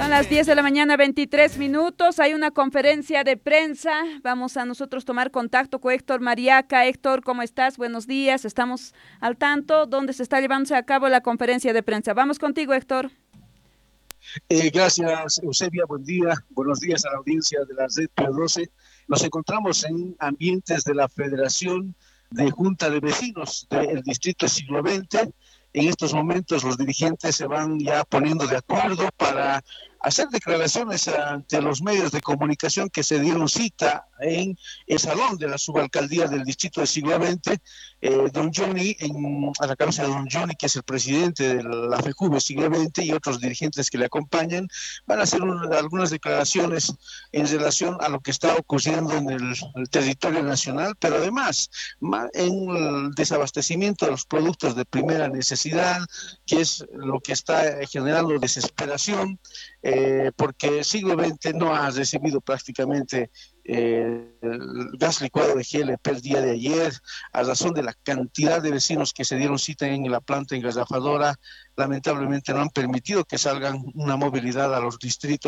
Son las 10 de la mañana, 23 minutos. Hay una conferencia de prensa. Vamos a nosotros tomar contacto con Héctor Mariaca. Héctor, ¿cómo estás? Buenos días. Estamos al tanto donde se está llevándose a cabo la conferencia de prensa. Vamos contigo, Héctor. Gracias, Eusebia. Buen día. Buenos días a la audiencia de la Red Pio 12. Nos encontramos en ambientes de la Federación de Junta de Vecinos del Distrito Siglo XX. En estos momentos los dirigentes se van ya poniendo de acuerdo para hacer declaraciones ante los medios de comunicación que se dieron cita en el salón de la subalcaldía del distrito del siglo XX. Don Johnny, a la cabeza de Don Johnny, que es el presidente de la FEJUVE siglo XX, y otros dirigentes que le acompañan, van a hacer algunas declaraciones en relación a lo que está ocurriendo en el territorio nacional, pero además en el desabastecimiento de los productos de primera necesidad, que es lo que está generando desesperación, porque el siglo XX no ha recibido prácticamente el gas licuado de GLP el día de ayer, a razón de la cantidad de vecinos que se dieron cita en la planta engarrafadora. Lamentablemente no han permitido que salgan una movilidad a los distritos